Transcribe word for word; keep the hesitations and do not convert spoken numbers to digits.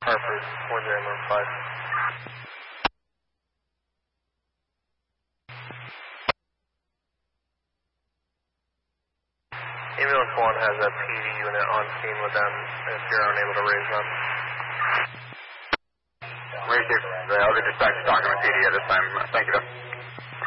Harper, one zero one five. Ambulance one has a P D unit on scene with them if you're unable to raise them. Raise six, I'll get dispatched talking with P D at this time. Thank you, though.